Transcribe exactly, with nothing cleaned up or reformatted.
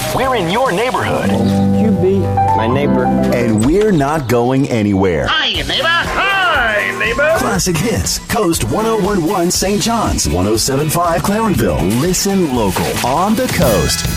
We're in your neighborhood. You be my neighbor. And we're not going anywhere. Hi, neighbor. Hi, neighbor. Classic Hits, Coast one oh one point one Saint John's, one oh seven point five Clarenville. Listen local, on the coast.